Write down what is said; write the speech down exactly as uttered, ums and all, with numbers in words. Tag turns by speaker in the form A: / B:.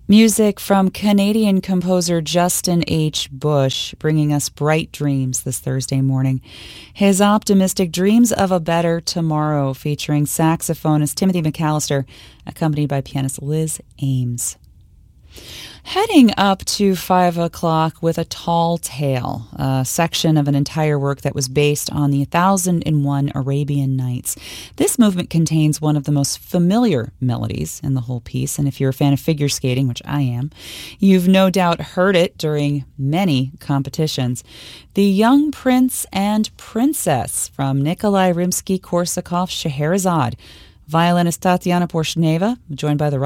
A: Music from Canadian composer Justin H. Bush, bringing us Bright Dreams this Thursday morning. His optimistic Dreams of a Better Tomorrow, featuring saxophonist Timothy McAllister, accompanied by pianist Liz Ames. Heading up to five o'clock with A Tall Tale, a section of an entire work that was based on the one thousand and one Arabian Nights. This movement contains one of the most familiar melodies in the whole piece, and if you're a fan of figure skating, which I am, you've no doubt heard it during many competitions. The Young Prince and Princess from Nikolai Rimsky-Korsakov's Scheherazade. Violinist Tatiana Porshneva, joined by the